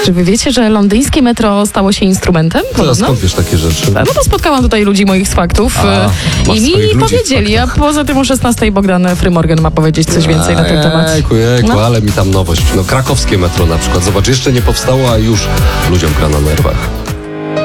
Czy wy wiecie, że londyńskie metro stało się instrumentem? To skąd wiesz takie rzeczy? No to spotkałam tutaj ludzi moich z faktów i mi powiedzieli, a poza tym o 16 Bogdan Frymorgan ma powiedzieć coś więcej na ten temat. Jejku, ale mi tam nowość. No krakowskie metro na przykład. Zobacz, jeszcze nie powstało, a już ludziom gra na nerwach.